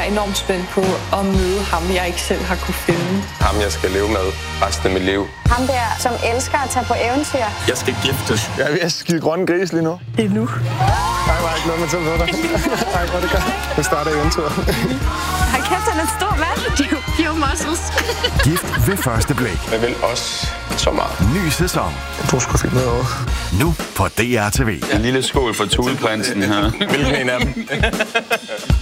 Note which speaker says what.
Speaker 1: enormt spændt på at møde ham, jeg ikke selv har kunne finde.
Speaker 2: Ham, jeg skal leve med resten af mit liv.
Speaker 3: Ham der, som elsker at tage på eventyr.
Speaker 4: Jeg skal giftes.
Speaker 5: Jeg er ved at skide grønne gris lige nu.
Speaker 1: Det er nu.
Speaker 5: Nej, var ikke noget med til dig. Nej, hvor det gør. Nu starter eventyret.
Speaker 3: Hold kæft, han er en stor mand. Few muscles.
Speaker 6: Gift ved første blik.
Speaker 2: Jeg vil også så meget.
Speaker 6: Ny sæson.
Speaker 5: Du skulle finde noget over.
Speaker 6: Nu på DR TV.
Speaker 4: En lille skål for Thuleprinsen her.
Speaker 2: Hvilken en af dem?